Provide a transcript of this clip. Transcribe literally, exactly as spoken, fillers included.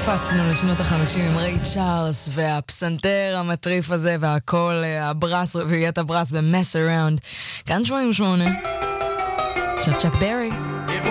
קפצנו לשנות החמישים עם ריי צ'ארלס והפסנתר המטריף הזה והכל, הברס, רביעיית הברס ב-Mess Around. כאן שמונים ושמונה. עכשיו צ'ק ברי.